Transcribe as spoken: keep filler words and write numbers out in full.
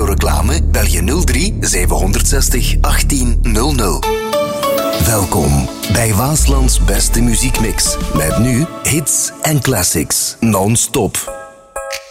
radioreclame? Bel je nul drie zeven zes nul achttien nul nul. Welkom bij Waaslands beste muziekmix. Met nu hits en classics non-stop.